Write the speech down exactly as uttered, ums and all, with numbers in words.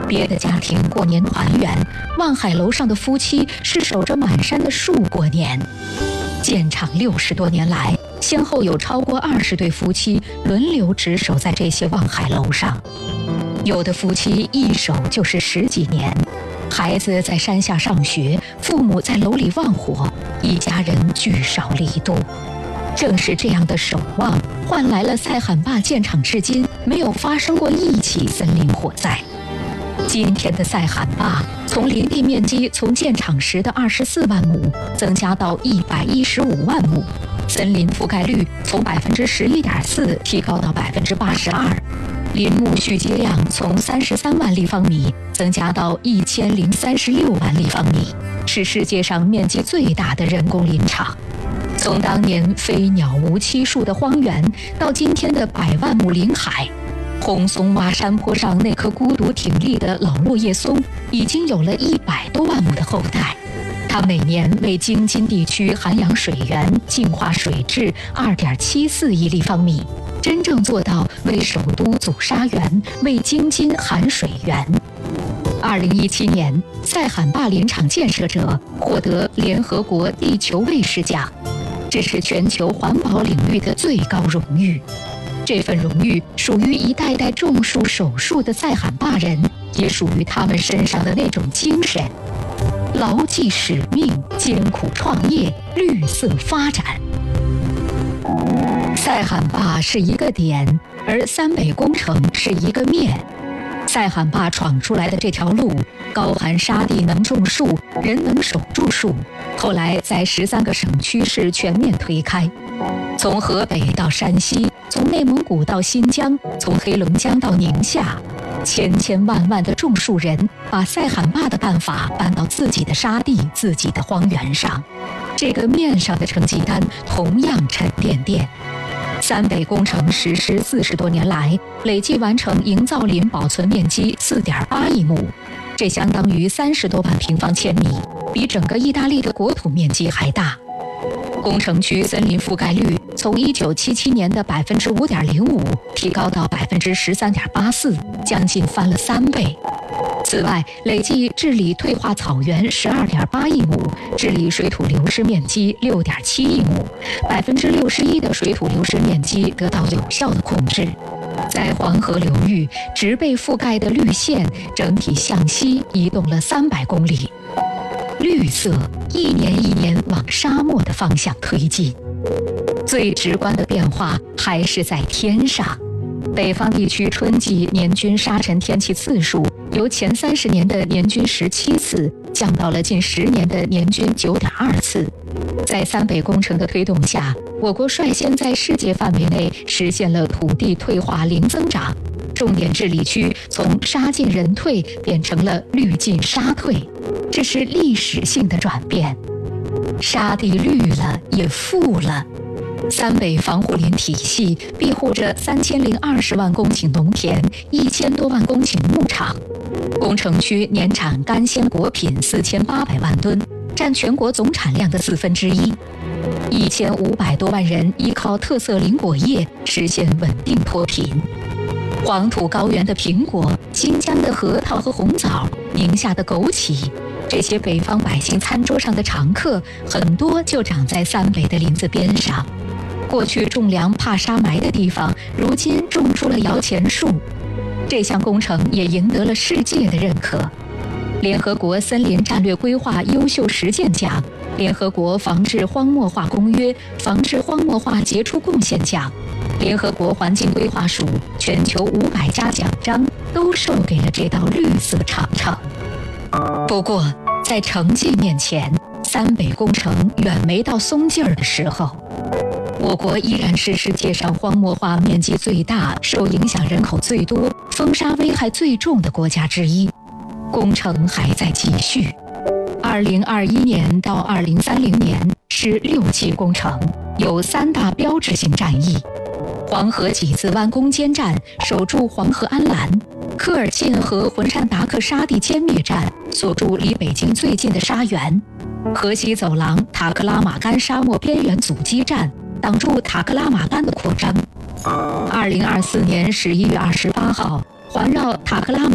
别的家庭过年团圆，望海楼上的夫妻是守着满山的树过年。建厂六十多年来，先后有超过二十对夫妻轮流值守在这些望海楼上，有的夫妻一守就是十几年。孩子在山下上学，父母在楼里望火，一家人聚少离多。正是这样的守望，换来了塞罕坝建厂至今没有发生过一起森林火灾。今天的塞罕坝从林地面积从建厂时的二十四万亩增加到一百一十五万亩，森林覆盖率从百分之十一点四提高到百分之八十二，林木蓄积量从三十三万立方米增加到一千零三十六万立方米，是世界上面积最大的人工林场。从当年飞鸟无栖树的荒原，到今天的百万亩林海，红松洼山坡上那棵孤独挺立的老落叶松，已经有了一百多万亩的后代。它每年为京津地区涵养水源、净化水质二点七四亿立方米，真正做到为首都阻沙源，为京津含水源。二零一七年，塞罕坝林场建设者获得联合国地球卫士奖，这是全球环保领域的最高荣誉。这份荣誉属于一代代种树守树的塞罕坝人，也属于他们身上的那种精神：牢记使命，艰苦创业，绿色发展。塞罕坝是一个点，而三北工程是一个面。塞罕坝闯出来的这条路，高含沙地能种树，人能守住树，后来在十三个省区市全面推开。从河北到山西，从内蒙古到新疆，从黑龙江到宁夏，千千万万的种树人把塞罕坝的办法搬到自己的沙地、自己的荒原上，这个面上的成绩单同样沉甸甸。三北工程实施四十多年来，累计完成营造林保存面积四点八亿亩，这相当于三十多万平方千米，比整个意大利的国土面积还大。工程区森林覆盖率从一九七七年的百分之五点零五提高到百分之十三点八四，将近翻了三倍。此外，累计治理退化草原十二点八亿亩，治理水土流失面积六点七亿亩，百分之六十一的水土流失面积得到有效的控制。在黄河流域，植被覆盖的绿线整体向西移动了三百公里，绿色一年一年往沙漠的方向推进。最直观的变化还是在天上。北方地区春季年均沙尘天气次数由前三十年的年均十七次降到了近十年的年均九点二次。在三北工程的推动下，我国率先在世界范围内实现了土地退化零增长，重点治理区从沙进人退变成了绿进沙退，这是历史性的转变。沙地绿了，也富了。三北防护林体系庇护着三千零二十万公顷农田，一千多万公顷牧场。工程区年产干鲜果品四千八百万吨，占全国总产量的四分之一。一千五百多万人依靠特色林果业实现稳定脱贫。黄土高原的苹果，新疆的核桃和红枣，宁夏的枸杞，这些北方百姓餐桌上的常客，很多就长在三北的林子边上。过去种粮怕沙埋的地方，如今种出了摇钱树。这项工程也赢得了世界的认可。联合国森林战略规划优秀实践奖、联合国防治荒漠化公约防治荒漠化杰出贡献奖、联合国环境规划署全球五百家奖章都授给了这道绿色长城。不过，在成绩面前，三北工程远没到松劲儿的时候。我国依然是世界上荒漠化面积最大、受影响人口最多、风沙危害最重的国家之一。工程还在继续。二零二一年到二零三零年是六期工程，有三大标志性战役：黄河几字湾攻坚战守住黄河安澜，科尔沁和浑山达克沙地歼灭战锁住离北京最近的沙原，河西走廊塔克拉玛干沙漠边缘阻击战挡住塔克拉玛干的扩张。二零二四年十一月二十八号，环绕塔克拉玛